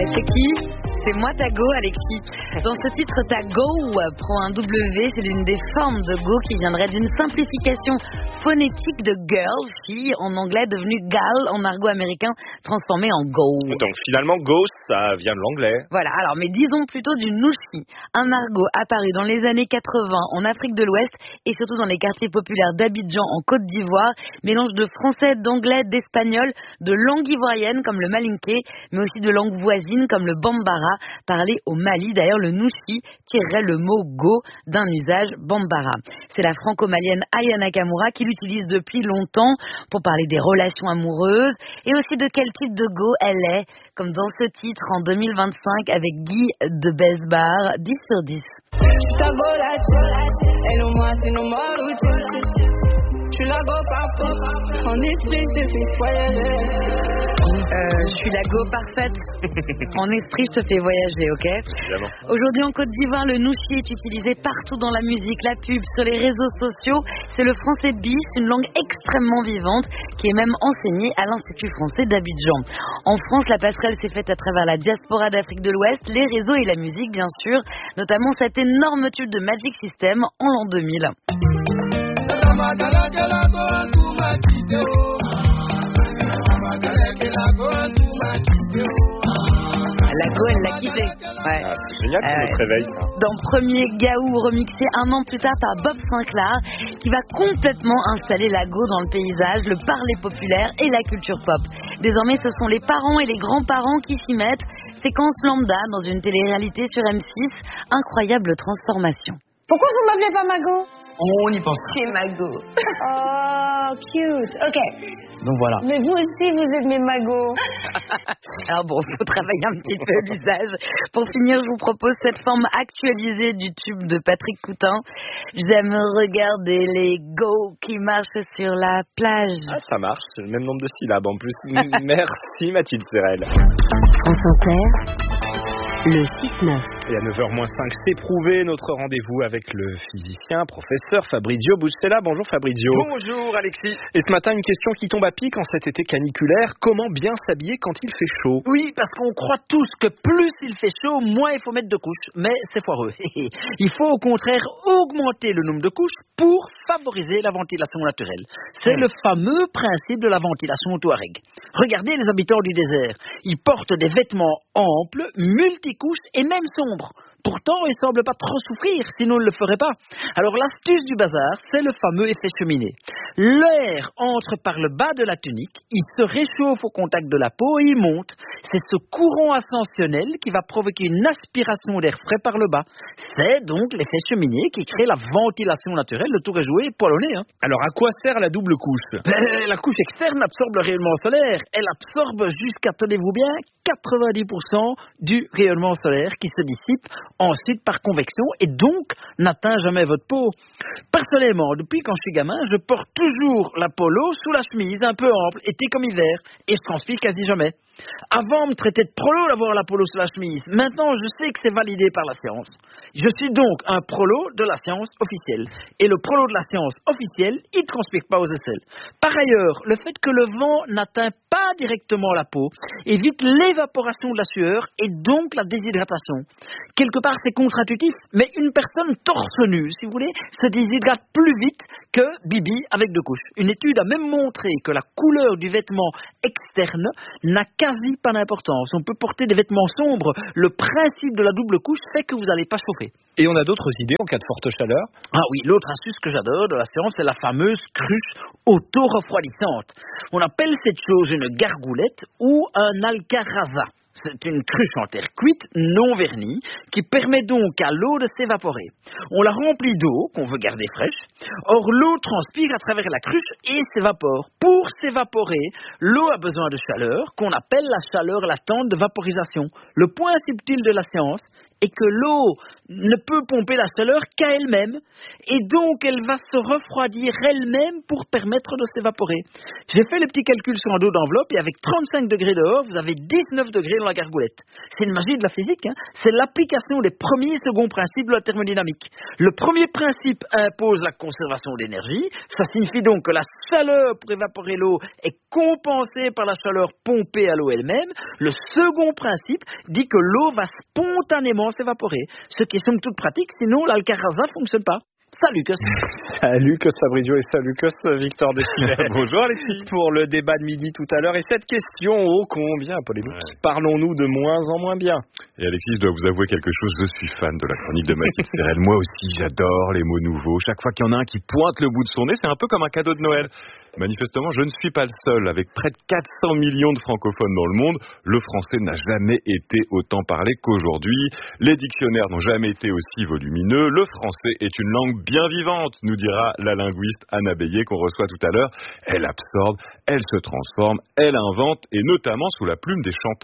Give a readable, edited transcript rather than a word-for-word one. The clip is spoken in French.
c'est qui ? C'est moi ta go, Alexis. Dans ce titre, ta go prend un W, c'est l'une des formes de go qui viendrait d'une simplification phonétique de girl, fille, en anglais devenue gal, en argot américain, transformé en go. Donc finalement, go, ça vient de l'anglais. Voilà, alors mais disons plutôt du nushi, un argot apparu dans les années 80 en Afrique de l'Ouest et surtout dans les quartiers populaires d'Abidjan en Côte d'Ivoire, mélange de français, d'anglais, d'espagnol, de langue ivoirienne comme le malinké, mais aussi de langues voisines comme le bambara, parlé au Mali. D'ailleurs, le nushi tirerait le mot go d'un usage bambara. C'est la franco-malienne Aya Nakamura qui l'utilise depuis longtemps pour parler des relations amoureuses et aussi de quel type de go elle est, comme dans ce titre en 2025 avec Guy de Besbar, 10 sur 10. Je suis la go parfaite. En esprit, je te fais voyager, ok ? Évidemment. Aujourd'hui, en Côte d'Ivoire, le nushi est utilisé partout dans la musique, la pub, sur les réseaux sociaux. C'est le français bis, une langue extrêmement vivante qui est même enseignée à l'Institut français d'Abidjan. En France, la passerelle s'est faite à travers la diaspora d'Afrique de l'Ouest, les réseaux et la musique, bien sûr, notamment cet énorme tube de Magic System en l'an 2000. La go, elle l'a quitté. Ouais. Ah, c'est génial pour notre réveil, ça. Dans Premier Gaou, remixé un an plus tard par Bob Sinclair, qui va complètement installer la go dans le paysage, le parler populaire et la culture pop. Désormais, ce sont les parents et les grands-parents qui s'y mettent. Séquence lambda dans une télé-réalité sur M6. Incroyable transformation. Pourquoi vous m'appelez pas Mago ? On y pense. C'est Mago. Oh, cute. Ok. Donc voilà. Mais vous aussi, vous êtes mes Mago. Alors bon, faut travailler un petit peu l'usage. Pour finir, je vous propose cette forme actualisée du tube de Patrick Coutin. J'aime regarder les go qui marchent sur la plage. Ah, ça marche, c'est le même nombre de syllabes en plus. Merci Mathilde Serrel. France Inter, le 6-9. Et à 9h-5, c'est prouvé notre rendez-vous avec le physicien, professeur Fabrizio Bussella. Bonjour Fabrizio. Bonjour Alexis. Et ce matin, une question qui tombe à pic en cet été caniculaire. Comment bien s'habiller quand il fait chaud ? Oui, parce qu'on croit tous que plus il fait chaud, moins il faut mettre de couches. Mais c'est foireux. Il faut au contraire augmenter le nombre de couches pour favoriser la ventilation naturelle. C'est le fameux principe de la ventilation touareg. Regardez les habitants du désert. Ils portent des vêtements amples, multicouches et même sombres. Pourtant, ils ne semblent pas trop souffrir, sinon ils ne le feraient pas. Alors l'astuce du bazar, c'est le fameux effet cheminée. L'air entre par le bas de la tunique, il se réchauffe au contact de la peau et il monte. C'est ce courant ascensionnel qui va provoquer une aspiration d'air frais par le bas. C'est donc l'effet cheminée qui crée la ventilation naturelle. Le tour est joué, poil au nez. Alors à quoi sert la double couche ? La couche externe absorbe le rayonnement solaire. Elle absorbe jusqu'à, tenez-vous bien, 90% du rayonnement solaire qui se dissipe ensuite par convection et donc n'atteint jamais votre peau. Personnellement, depuis quand je suis gamin, je porte toujours la polo sous la chemise, un peu ample, été comme hiver, et je transpire quasi jamais. Avant, on me traitait de prolo d'avoir la polo sous la chemise. Maintenant, je sais que c'est validé par la science. Je suis donc un prolo de la science officielle. Et le prolo de la science officielle, il ne transpire pas aux aisselles. Par ailleurs, le fait que le vent n'atteint pas directement la peau évite l'évaporation de la sueur et donc la déshydratation. Quelque part, c'est contre-intuitif, mais une personne torse nu, si vous voulez, se déshydrate plus vite que Bibi avec deux couches. Une étude a même montré que la couleur du vêtement externe n'a quasi pas d'importance. On peut porter des vêtements sombres. Le principe de la double couche fait que vous n'allez pas chauffer. Et on a d'autres idées en cas de forte chaleur ? Ah oui, l'autre astuce que j'adore de la science, c'est la fameuse cruche auto-refroidissante. On appelle cette chose une gargoulette ou un alcaraza. C'est une cruche en terre cuite, non vernie, qui permet donc à l'eau de s'évaporer. On la remplit d'eau, qu'on veut garder fraîche. Or, l'eau transpire à travers la cruche et s'évapore. Pour s'évaporer, l'eau a besoin de chaleur, qu'on appelle la chaleur latente de vaporisation. Le point subtil de la science est que l'eau ne peut pomper la chaleur qu'à elle-même, et donc elle va se refroidir elle-même pour permettre de s'évaporer. J'ai fait les petits calculs sur un dos d'enveloppe, et avec 35 degrés dehors, vous avez 19 degrés dans la gargoulette. C'est une magie de la physique, hein. C'est l'application des premiers et seconds principes de la thermodynamique. Le premier principe impose la conservation d'énergie, ça signifie donc que la chaleur pour évaporer l'eau est compensée par la chaleur pompée à l'eau elle-même. Le second principe dit que l'eau va spontanément s'évaporer, ce qui est somme toute pratique, sinon l'Alcaraza ne fonctionne pas. Salut Cos. Salut Cos Fabrizio et salut Cos Victor Desilets. Bonjour Alexis. Pour le débat de midi tout à l'heure. Et cette question, ô combien polémique, parlons-nous de moins en moins bien. Et Alexis, je dois vous avouer quelque chose, je suis fan de la chronique de Mathilde Serrel. Moi aussi, j'adore les mots nouveaux. Chaque fois qu'il y en a un qui pointe le bout de son nez, c'est un peu comme un cadeau de Noël. Manifestement, je ne suis pas le seul. Avec près de 400 millions de francophones dans le monde, le français n'a jamais été autant parlé qu'aujourd'hui. Les dictionnaires n'ont jamais été aussi volumineux. Le français est une langue bien vivante, nous dira la linguiste Anna Beyer qu'on reçoit tout à l'heure. Elle absorbe, elle se transforme, elle invente, et notamment sous la plume des chanteurs.